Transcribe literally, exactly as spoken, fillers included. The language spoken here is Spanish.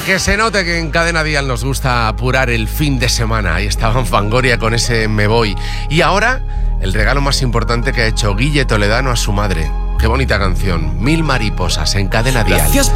que se note que en Cadena Dial nos gusta apurar el fin de semana. Ahí estaba en Fangoria con ese Me Voy. Y ahora, el regalo más importante que ha hecho Guille Toledano a su madre. Qué bonita canción. Mil mariposas en Cadena Dial. Gracias